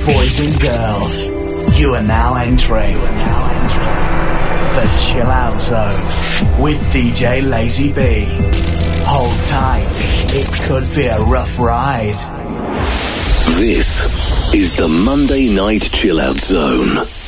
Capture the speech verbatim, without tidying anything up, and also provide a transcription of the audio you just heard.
Boys and girls, you are now entering, you are now entering the Chill Out Zone with D J Lazy B. Hold tight, it could be a rough ride. This is the Monday Night Chill Out Zone.